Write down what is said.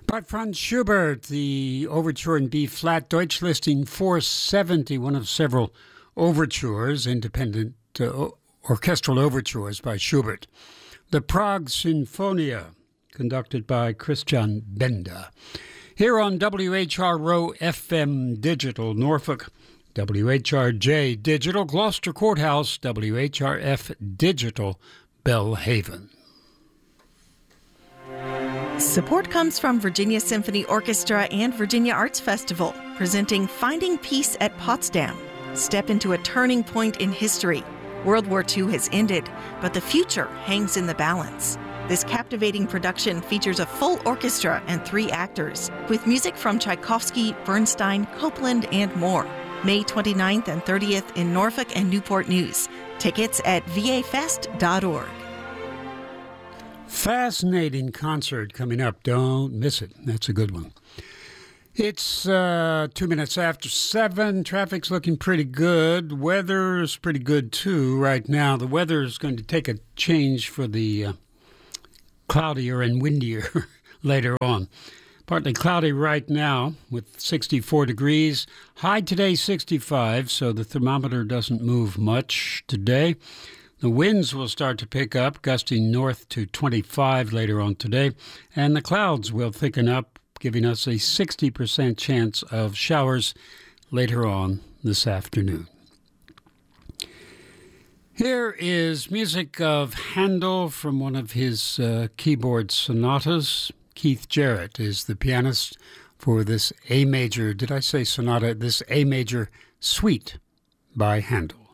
By Franz Schubert, the overture in B flat, Deutsch listing 470, one of several overtures, independent orchestral overtures by Schubert. The Prague Sinfonia, conducted by Christian Benda. Here on WHRO FM Digital Norfolk, WHRJ Digital Gloucester Courthouse, WHRF Digital Belhaven. Support comes from Virginia Symphony Orchestra and Virginia Arts Festival, presenting Finding Peace at Potsdam. Step into a turning point in history. World War II has ended, but the future hangs in the balance. This captivating production features a full orchestra and 3 actors, with music from Tchaikovsky, Bernstein, Copland, and more. May 29th and 30th in Norfolk and Newport News. Tickets at vafest.org. Fascinating concert coming up. Don't miss it. That's a good one. It's 2 minutes after 7. Traffic's looking pretty good. Weather's pretty good, too, right now. The weather is going to take a change for the cloudier and windier later on. Partly cloudy right now with 64 degrees. High today, 65, so the thermometer doesn't move much today. The winds will start to pick up, gusting north to 25 later on today, and the clouds will thicken up, giving us a 60% chance of showers later on this afternoon. Here is music of Handel from one of his keyboard sonatas. Keith Jarrett is the pianist for this A major, did I say sonata? This A major suite by Handel.